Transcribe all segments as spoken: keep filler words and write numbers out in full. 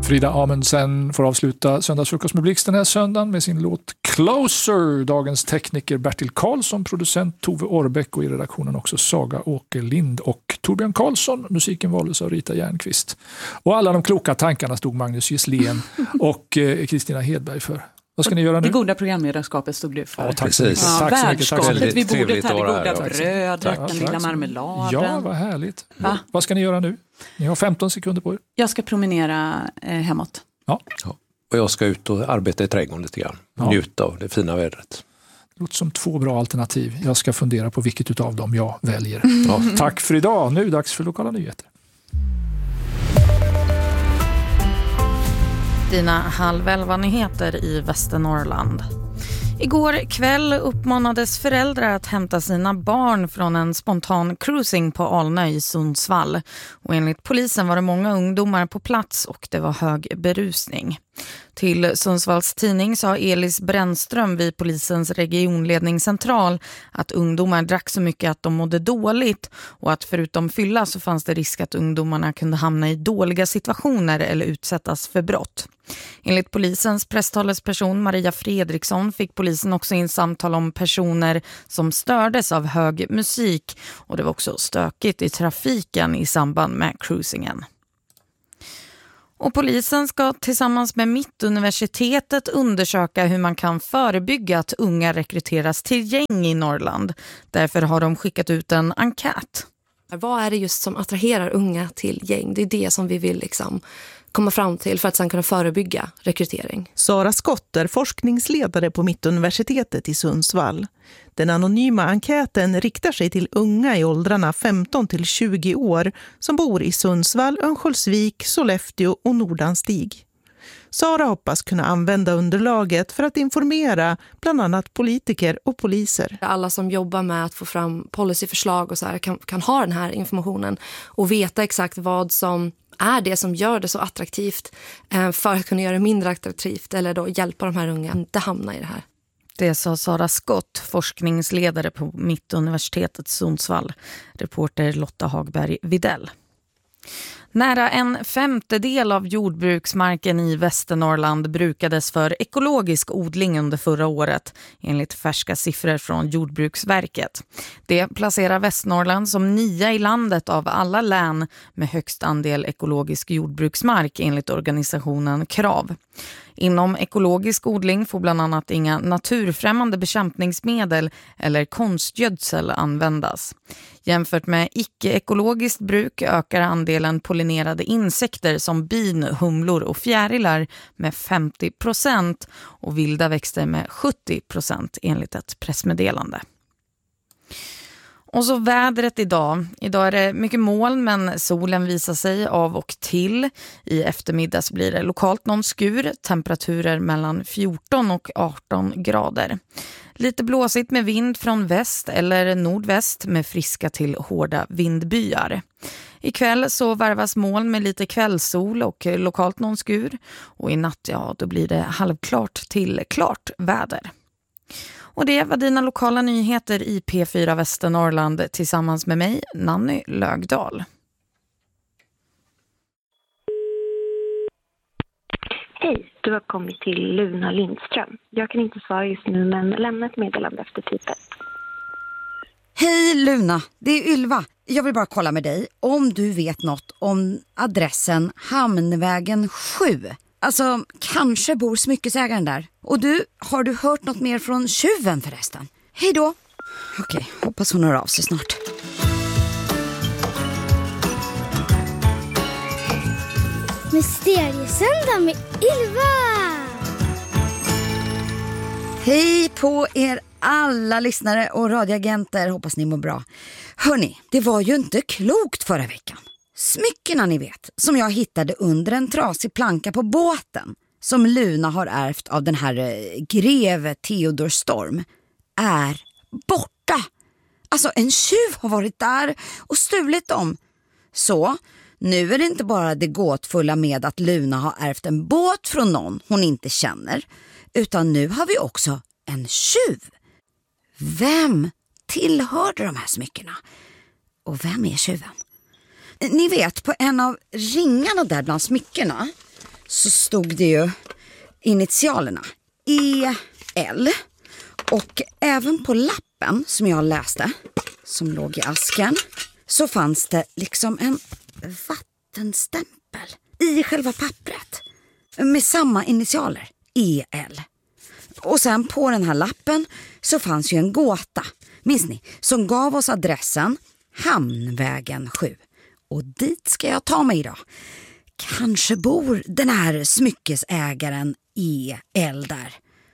Frida Amundsen får avsluta Söndagsfrukost med Blixt den här söndagen med sin låt Closer. Dagens tekniker Bertil Karlsson, producent Tove Orbeck och i redaktionen också Saga Åkerlind och Torbjörn Karlsson. Musiken valdes av Rita Järnqvist. Och alla de kloka tankarna stod Magnus Gisslén och eh, Kristina Hedberg för. Vad ska ni göra nu? Det goda programledarskapet stod du för. Ja, tack så mycket. Ja, tack så mycket. värdskapet vid bordet här, det goda här, brödet, den lilla marmeladen. Ja, vad härligt. Va? Vad ska ni göra nu? Ni har femton sekunder på er. Jag ska promenera eh, hemåt. Ja. ja. Och jag ska ut och arbeta i trädgården lite grann. Ja. Njuta av det fina vädret. Det låter som två bra alternativ. Jag ska fundera på vilket utav dem jag väljer. Ja. Tack för idag. Nu är det dags för lokala nyheter. Dina halv elva nyheter i Västernorrland. Igår kväll uppmanades föräldrar att hämta sina barn från en spontan cruising på Alnö i Sundsvall. Och enligt polisen var det många ungdomar på plats och det var hög berusning. Till Sundsvalls tidning sa Elis Brännström vid polisens regionledningscentral att ungdomar drack så mycket att de mådde dåligt och att förutom fylla så fanns det risk att ungdomarna kunde hamna i dåliga situationer eller utsättas för brott. Enligt polisens presstalesperson Maria Fredriksson fick polisen också in samtal om personer som stördes av hög musik och det var också stökigt i trafiken i samband med cruisingen. Och polisen ska tillsammans med Mittuniversitetet undersöka hur man kan förebygga att unga rekryteras till gäng i Norrland. Därför har de skickat ut en enkät. Vad är det just som attraherar unga till gäng? Det är det som vi vill liksom komma fram till för att sedan kunna förebygga rekrytering. Sara Skotter, forskningsledare på Mittuniversitetet i Sundsvall. Den anonyma enkäten riktar sig till unga i åldrarna femton till tjugo år som bor i Sundsvall, Örnsköldsvik, Sollefteå och Nordanstig. Sara hoppas kunna använda underlaget för att informera bland annat politiker och poliser. Alla som jobbar med att få fram policyförslag och så här kan, kan ha den här informationen och veta exakt vad som är det som gör det så attraktivt för att kunna göra det mindre attraktivt eller då hjälpa de här unga att inte hamna i det här. Det sa Sara Skott, forskningsledare på Mittuniversitetet Sundsvall. Reporter Lotta Hagberg Videll. Nära en femtedel av jordbruksmarken i Västernorrland brukades för ekologisk odling under förra året, enligt färska siffror från Jordbruksverket. Det placerar Västernorrland som nia i landet av alla län med högst andel ekologisk jordbruksmark enligt organisationen Krav. Inom ekologisk odling får bland annat inga naturfrämmande bekämpningsmedel eller konstgödsel användas. Jämfört med icke-ekologiskt bruk ökar andelen pollinerade insekter som bin, humlor och fjärilar med femtio procent och vilda växter med sjuttio procent enligt ett pressmeddelande. Och så vädret idag. Idag är det mycket moln men solen visar sig av och till. I eftermiddag så blir det lokalt någon skur. Temperaturer mellan fjorton och arton grader. Lite blåsigt med vind från väst eller nordväst med friska till hårda vindbyar. Ikväll så varvas moln med lite kvällssol och lokalt någon skur. Och i natt ja, då blir det halvklart till klart väder. Och det var dina lokala nyheter i P fyra Västernorrland tillsammans med mig, Nanny Lögdahl. Hej, du har kommit till Luna Lindström. Jag kan inte svara just nu men lämna ett meddelande efter typet. Hej Luna, det är Ylva. Jag vill bara kolla med dig om du vet något om adressen Hamnvägen sju. Alltså, kanske bor smyckesägaren där. Och du, har du hört något mer från tjuven förresten? Hej då! Okej, hoppas hon hör av sig snart. Mysteriesöndag med Ylva! Hej på er alla lyssnare och radioagenter, hoppas ni mår bra. Hörrni, det var ju inte klokt förra veckan. Smyckena ni vet, som jag hittade under en trasig planka på båten, som Luna har ärvt av den här eh, greve Theodor Storm, är borta. Alltså en tjuv har varit där och stulit dem. Så, nu är det inte bara det gåtfulla med att Luna har ärvt en båt från någon hon inte känner, utan nu har vi också en tjuv. Vem tillhörde de här smyckena? Och vem är tjuven? Ni vet, på en av ringarna där bland smyckena så stod det ju initialerna E L. Och även på lappen som jag läste, som låg i asken, så fanns det liksom en vattenstämpel i själva pappret med samma initialer, E L. Och sen på den här lappen så fanns ju en gåta, minns ni, som gav oss adressen Hamnvägen sju. Och dit ska jag ta mig idag. Kanske bor den här smyckesägaren E L där.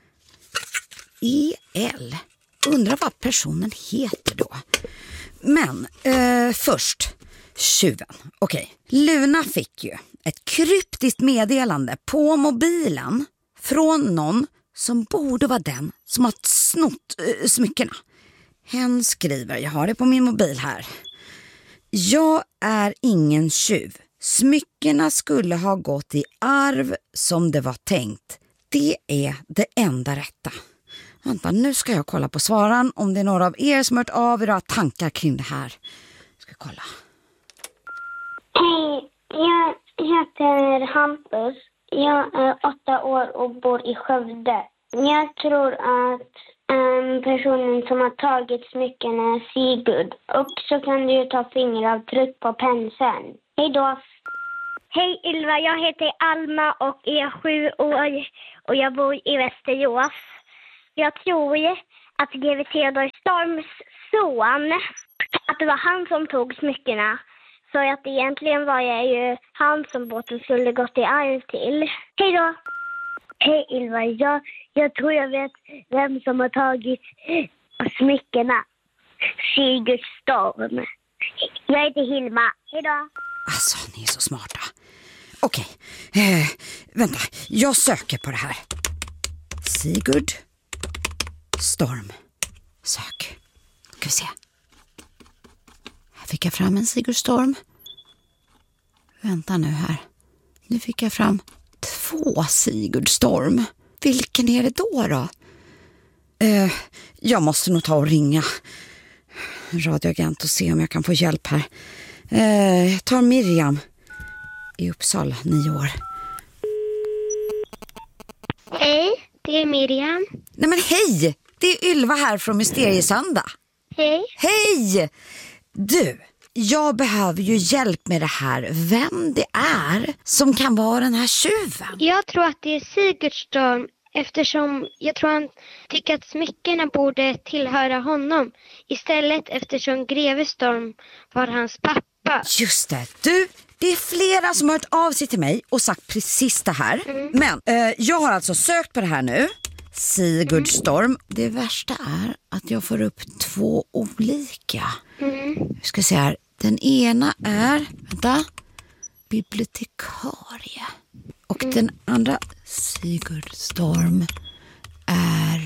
E L. Undrar vad personen heter då. Men eh, först tjuven. Okej. Luna fick ju ett kryptiskt meddelande på mobilen från någon som borde vara den som har snott eh, smyckena. Hen skriver, jag har det på min mobil här. Jag är ingen tjuv. Smyckena skulle ha gått i arv som det var tänkt. Det är det enda rätta. Vänta, nu ska jag kolla på svaran om det är några av er som har hört av era tankar kring det här. Ska jag kolla. Hej, jag heter Hampus. Jag är åtta år och bor i Skövde. Jag tror att um, personen som har tagit smyckena är Sigurd. Och så kan du ju ta fingeravtryck på penseln. Hej då! Hej Ylva, jag heter Alma och är sju år och jag bor i Västerås. Jag tror att G V Theodor Storms son, att det var han som tog smyckena. Så att egentligen var jag ju han som båten skulle gått i arv till. Hej då! Hej Ylva, jag, jag tror jag vet vem som har tagit smyckena. Sigurd Storm. Jag heter Hilma. Hej då! Alltså, ni är så smarta. Okej, eh, vänta. Jag söker på det här. Sigurd Storm. Sök. Ska vi se. Här fick jag fram en Sigurd Storm. Vänta nu här. Nu fick jag fram två Sigurd Storm. Vilken är det då då? Eh, jag måste nog ta och ringa radioagent och se om jag kan få hjälp här. Eh, jag tar Miriam i Uppsala, nio år. Hej, det är Miriam. Nej men hej, det är Ylva här från Mysteriesöndag. Hej. Hej! Du, jag behöver ju hjälp med det här. Vem det är som kan vara den här tjuven? Jag tror att det är Sigurd Storm, eftersom jag tror han tycker att smyckena borde tillhöra honom. Istället eftersom greve Storm var hans pappa. Just det, du, det är flera som har hört av sig till mig och sagt precis det här. Mm. Men eh, jag har alltså sökt på det här nu. Sigurd Storm. Det värsta är att jag får upp två olika. Mm. Vi ska se här. Den ena är, vänta, bibliotekarie. Och mm. den andra, Sigurd Storm, är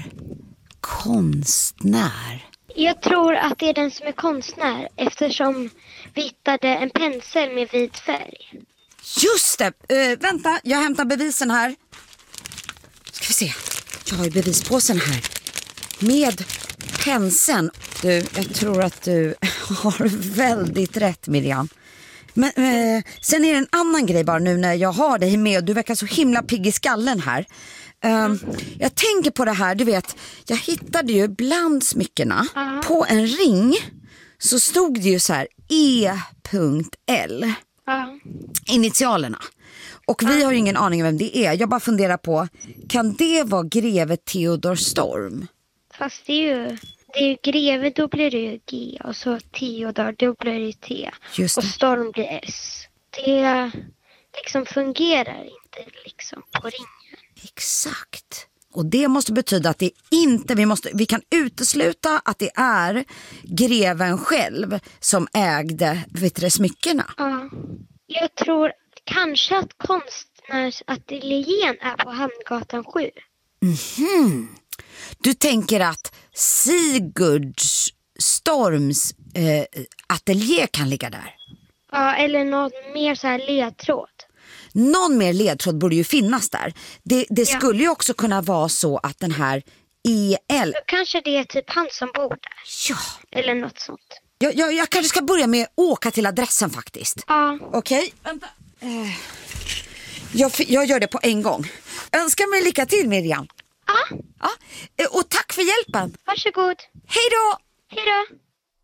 konstnär. Jag tror att det är den som är konstnär, eftersom vi hittade en pensel med vit färg. Just det! Uh, vänta, jag hämtar bevisen här. Ska vi se. Jag har ju bevispåsen här. Med penseln. Du, jag tror att du har väldigt rätt, Miriam. Men eh, sen är det en annan grej bara nu när jag har dig med. Du verkar så himla pigg i skallen här. Um, jag tänker på det här, du vet. Jag hittade ju bland smyckena uh-huh. på en ring. Så stod det ju så här E L. Uh-huh. Initialerna. Och vi har ju ingen aning om vem det är. Jag bara funderar på, kan det vara greve Theodor Storm? Fast det är ju, det är ju greve, då blir det ju G. Och så Theodor, då blir det T. Just det. Och Storm blir S. Det liksom fungerar inte liksom på ringen. Exakt. Och det måste betyda att det inte, vi, måste, vi kan utesluta att det är greven själv som ägde smyckena. Ja, jag tror kanske att konstnärsateljén är på Hamngatan sju. Mhm. Du tänker att Sigurd Storms eh, ateljé kan ligga där? Ja, eller något mer så här ledtråd. Någon mer ledtråd borde ju finnas där. Det, det ja. skulle ju också kunna vara så att den här E L... Kanske det är typ han som bor där. Ja. Eller något sånt. Jag, jag, jag kanske ska börja med att åka till adressen faktiskt. Ja. Okej, vänta. Eh. Jag, jag gör det på en gång. Önskar mig lycka till, Miriam. Ja. Ja. Och tack för hjälpen. Varsågod. Hej då! Hej då!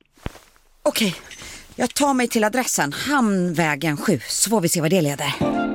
Okej, jag tar mig till adressen Hamnvägen sju, så får vi se vad det leder.